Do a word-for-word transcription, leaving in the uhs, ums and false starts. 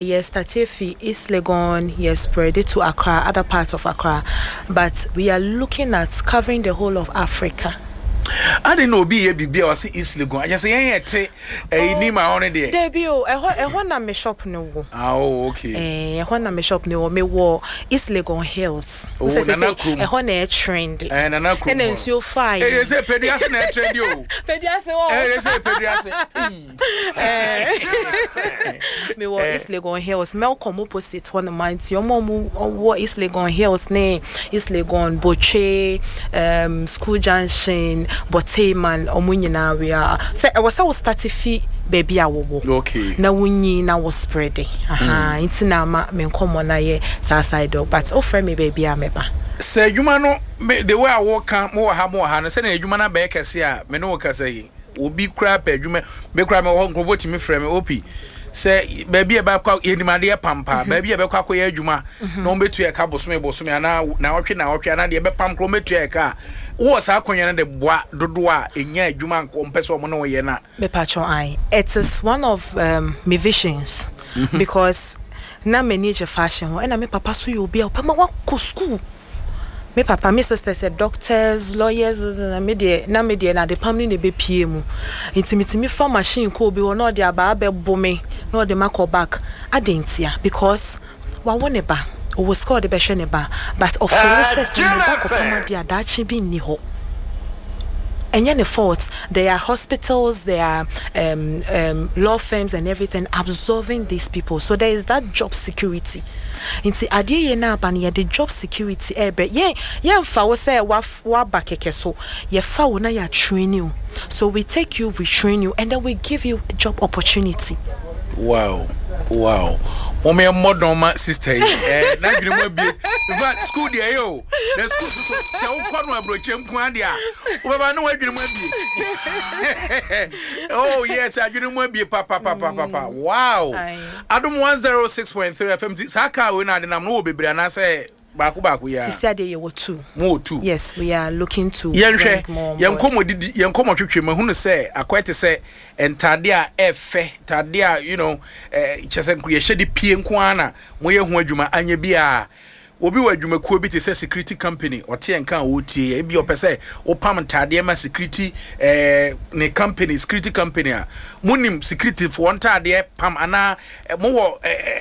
yes, Statifi, East Legon, yes, spread it to Accra, other parts of Accra. But we are looking at covering the whole of Africa. I didn't know be a baby or see East Legon. I just say, eh, ni ma on there. Debut, I want to me shop no. Oh, okay. Eh, I want to me shop no. Me war East Legon Hills. Oh, Nana Krum. I want a trend. Eh, Nana Krum. And then so fine. Eh, you say pedias na trend yo. Pedias oh. Eh, you say pedias. Eh. Me war East Legon Hills. Malcolm opposite one mind. Your mom war East Legon Hills ne. East Legon Boche, um, School Junction. But hey man, omunyina we are. Say I was I start fi baby awowo. Okay. Na wunyi na was spreading. Aha, inti na ma me nkomo na ye sa side dog. But oh friend me baby ameba. Say you man no the way I walk can more ha more ha. Say na you man be kese a me no kase yi. Obi kra pa adwuma me kra me ho nkrofo ti me frɛ me opi. Say baby e ba kwa enimade pampa baby e be kwa koye adwuma no betu e ka bosome bosome ana na otwe na otwe ana de be pam kro metu e ka wo sa akonya na de boa dodo a enya adwuma nko mpese omo no ye na me patron ai. It is one of um, my visions mm-hmm. because na manage fashion and me papa so you be papa wa ko school. Me papa, me sister said doctors, lawyers, na me de na me de na de pam ni ne be pie mu. Intimate me for machine ko be no de aba be bome, no de mako back. Adentia because wa wone ba, o was score the be hwe ne ba, but of process in the back of pam de adachi bi ni ho. And the fault, there are hospitals, there are um, um, law firms and everything absorbing these people. So there is that job security. Inti adie ye na ban ye the job security ebe ye ye fa wo say wa wa bakeke so ye fa wo na ya train you. So we take you, we train you, and then we give you a job opportunity. Wow, wow. O me modern ma sister eh na bi mo bi in fact school there yo the school so se wo kwa no abroche nko ade a wo ba no wadwene mo bi oh yes adwene mo bi papa papa papa wow Adom one oh six point three F M saka we na ade nam no wo bebre na say baako baako ya sisi ade ye wo two mo two yes we are looking to yenhwe yenkomo didi yenkomo twetwe ma hunu say akwete say entade a efe tade a you know eh chese nku ye hyedi pie nko ana mo ye hu adwuma anya bia obi wa adwuma kuo bi te say security company ote enka otie e bi opese opam tade ma security eh ne company security company a munim security for ntade pam ana mo wo